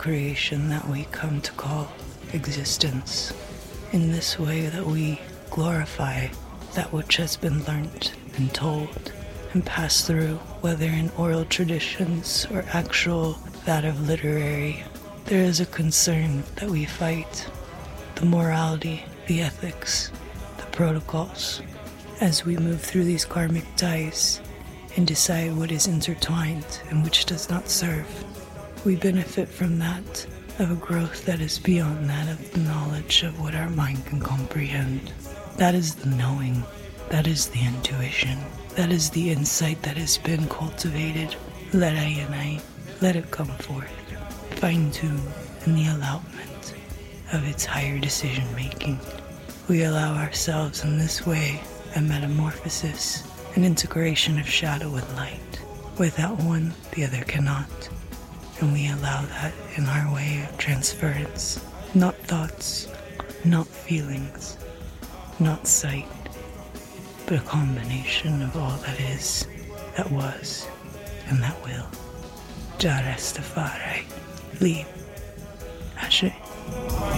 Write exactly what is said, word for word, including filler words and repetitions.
creation that we come to call existence. In this way that we glorify that which has been learnt and told and passed through, whether in oral traditions or actual that of literary, there is a concern that we fight the morality, the ethics, the protocols, as we move through these karmic ties and decide what is intertwined and which does not serve. We benefit from that, of a growth that is beyond that of the knowledge of what our mind can comprehend. That is the knowing, that is the intuition, that is the insight that has been cultivated. Let I and I, let it come forth, fine-tuned in the allowment of its higher decision-making. We allow ourselves in this way a metamorphosis, an integration of shadow and light. Without one, the other cannot. And we allow that in our way of transference. Not thoughts, not feelings, not sight, but a combination of all that is, that was, and that will. Jah Rastafari, Leave. Ashe.